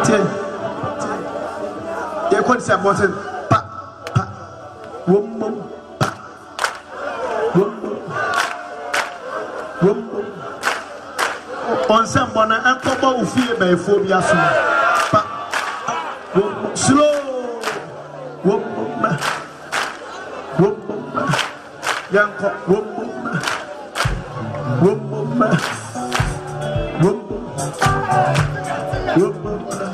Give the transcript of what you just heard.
You could say button. Pa pa. Wum wum. Pa. Wum wum. Wum wum. On some bona and papa will feel by phobia soon. Pa. Wum wum. Slow. Wum wum. Wum wum. Yanko. Wum wum. Wum wum. Wum wum. Wum wum.